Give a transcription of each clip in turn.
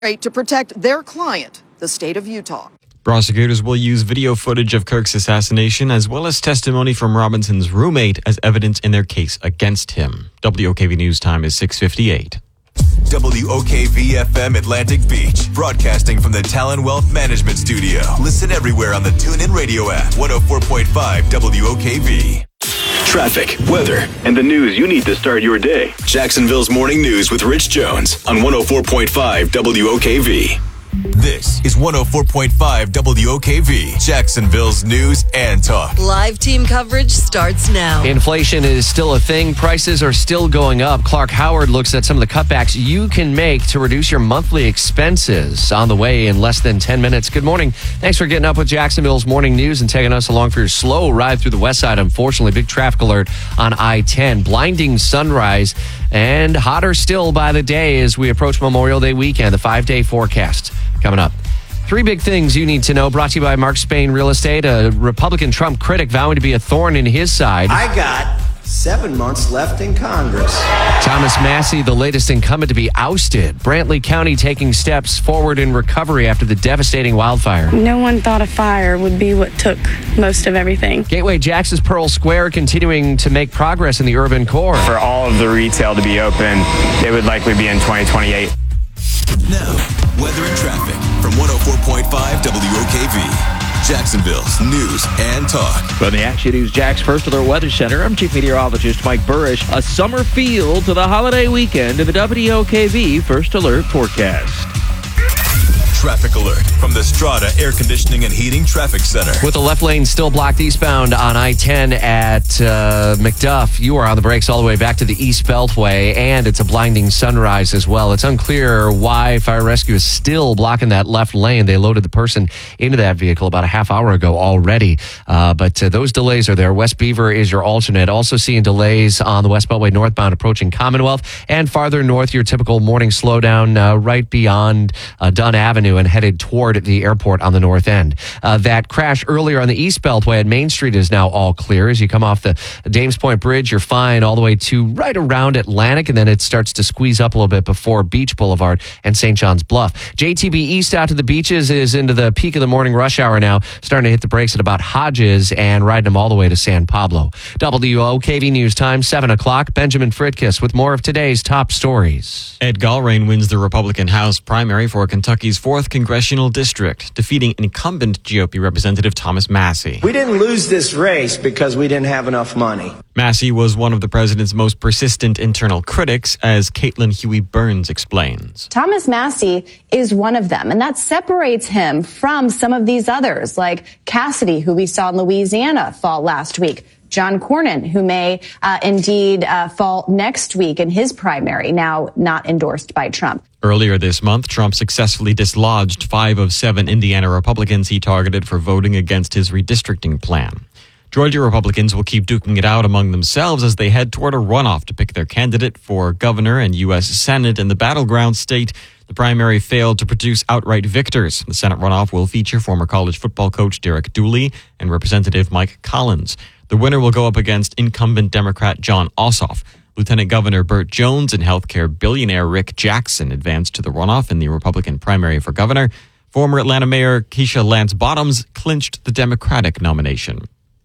to protect their client, the state of Utah. Prosecutors will use video footage of Kirk's assassination as well as testimony from Robinson's roommate as evidence in their case against him. WOKV News time is 6:58. WOKV-FM Atlantic Beach, broadcasting from the Talon Wealth Management Studio. Listen everywhere on the TuneIn Radio app. 104.5 WOKV. Traffic, weather, and the news you need to start your day. Jacksonville's Morning News with Rich Jones on 104.5 WOKV. This is 104.5 WOKV, Jacksonville's news and talk. Live team coverage starts now. Inflation is still a thing. Prices are still going up. Clark Howard looks at some of the cutbacks you can make to reduce your monthly expenses. On the way in less than 10 minutes. Good morning. Thanks for getting up with Jacksonville's morning news and taking us along for your slow ride through the west side. Unfortunately, big traffic alert on I-10. Blinding sunrise and hotter still by the day as we approach Memorial Day weekend. The 5-day forecast coming up. 3 big things you need to know, brought to you by Mark Spain Real Estate, a Republican Trump critic vowing to be a thorn in his side. I got 7 months left in Congress. Thomas Massie, the latest incumbent to be ousted. Brantley County taking steps forward in recovery after the devastating wildfire. No one thought a fire would be what took most of everything. Gateway Jax's Pearl Square continuing to make progress in the urban core. For all of the retail to be open, it would likely be in 2028. Now, weather and traffic from 104.5 WOKV, Jacksonville's news and talk. From the Action News Jax First Alert Weather Center, I'm Chief Meteorologist Mike Burrish. A summer feel to the holiday weekend in the WOKV First Alert forecast. Traffic alert from the Strata Air Conditioning and Heating Traffic Center. With the left lane still blocked eastbound on I-10 at McDuff, you are on the brakes all the way back to the East Beltway, and it's a blinding sunrise as well. It's unclear why fire rescue is still blocking that left lane. They loaded the person into that vehicle about a half hour ago already, but those delays are there. West Beaver is your alternate. Also seeing delays on the West Beltway northbound approaching Commonwealth, and farther north, your typical morning slowdown right beyond Dunn Avenue and headed toward the airport on the north end. That crash earlier on the East Beltway at Main Street is now all clear. As you come off the Dames Point Bridge, you're fine all the way to right around Atlantic, and then it starts to squeeze up a little bit before Beach Boulevard and St. John's Bluff. JTB East out to the beaches is into the peak of the morning rush hour now, starting to hit the brakes at about Hodges and riding them all the way to San Pablo. WOKV News time, 7 o'clock. Benjamin Fritkiss with more of today's top stories. Ed Galrain wins the Republican House primary for Kentucky's 4th Congressional District, defeating incumbent GOP Representative Thomas Massie. We didn't lose this race because we didn't have enough money. Massie was one of the president's most persistent internal critics, as Caitlin Huey Burns explains. Thomas Massie is one of them, and that separates him from some of these others, like Cassidy, who we saw in Louisiana fall last week. John Cornyn, who may indeed fall next week in his primary, now not endorsed by Trump. Earlier this month, Trump successfully dislodged 5 of 7 Indiana Republicans he targeted for voting against his redistricting plan. Georgia Republicans will keep duking it out among themselves as they head toward a runoff to pick their candidate for governor and U.S. Senate in the battleground state. The primary failed to produce outright victors. The Senate runoff will feature former college football coach Derek Dooley and Representative Mike Collins. The winner will go up against incumbent Democrat John Ossoff. Lieutenant Governor Burt Jones and healthcare billionaire Rick Jackson advanced to the runoff in the Republican primary for governor. Former Atlanta Mayor Keisha Lance Bottoms clinched the Democratic nomination.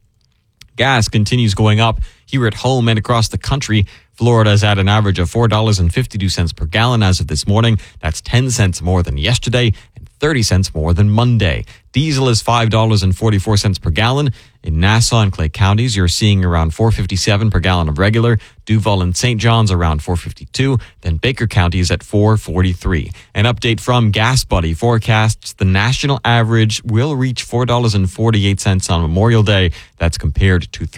Gas continues going up here at home and across the country. Florida is at an average of $4.52 per gallon as of this morning. That's 10 cents more than yesterday and 30 cents more than Monday. Diesel is $5.44 per gallon. In Nassau and Clay counties, you're seeing around $4.57 per gallon of regular. Duval and St. John's around $4.52. Then Baker County is at $4.43. An update from Gas Buddy forecasts the national average will reach $4.48 on Memorial Day. That's compared to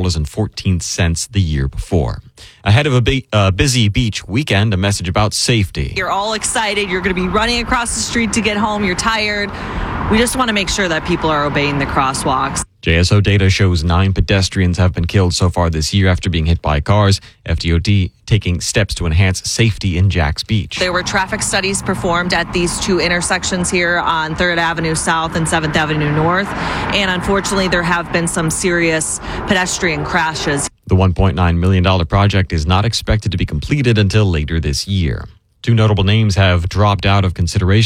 $3.14 the year before. Ahead of a busy beach weekend, a message about safety. You're all excited. You're going to be running across the street to get home. You're tired. We just want to make sure that people are obeying the crosswalks. JSO data shows 9 pedestrians have been killed so far this year after being hit by cars. FDOT taking steps to enhance safety in Jax Beach. There were traffic studies performed at these 2 intersections here on 3rd Avenue South and 7th Avenue North. And unfortunately, there have been some serious pedestrian crashes. The $1.9 million project is not expected to be completed until later this year. Two notable names have dropped out of consideration